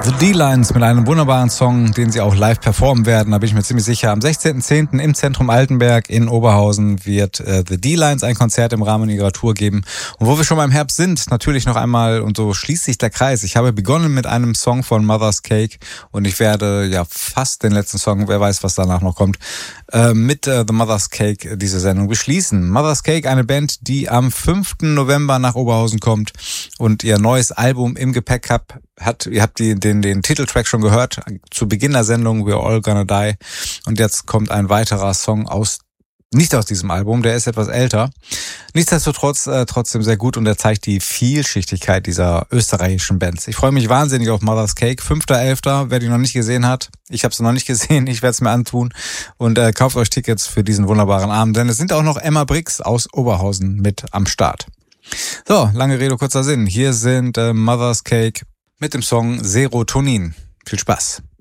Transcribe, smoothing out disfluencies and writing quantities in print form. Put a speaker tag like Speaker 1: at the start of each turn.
Speaker 1: The D-Lines mit einem wunderbaren Song, den sie auch live performen werden, da bin ich mir ziemlich sicher. Am 16.10. im Zentrum Altenberg in Oberhausen wird The D-Lines ein Konzert im Rahmen ihrer Tour geben. Und wo wir schon beim Herbst sind, natürlich noch einmal, und so schließt sich der Kreis. Ich habe begonnen mit einem Song von Mother's Cake und ich werde ja fast den letzten Song, wer weiß, was danach noch kommt, mit The Mother's Cake diese Sendung beschließen. Mother's Cake, eine Band, die am 5. November nach Oberhausen kommt und ihr neues Album im Gepäck hat. Ihr habt den Titeltrack schon gehört, zu Beginn der Sendung, We're All Gonna Die. Und jetzt kommt ein weiterer Song nicht aus diesem Album, der ist etwas älter. Nichtsdestotrotz trotzdem sehr gut und er zeigt die Vielschichtigkeit dieser österreichischen Bands. Ich freue mich wahnsinnig auf Mother's Cake. 5.11., wer die noch nicht gesehen hat. Ich habe es noch nicht gesehen, ich werde es mir antun. Und kauft euch Tickets für diesen wunderbaren Abend, denn es sind auch noch Emma Brix aus Oberhausen mit am Start. So, lange Rede, kurzer Sinn. Hier sind Mother's Cake mit dem Song Serotonin. Viel Spaß.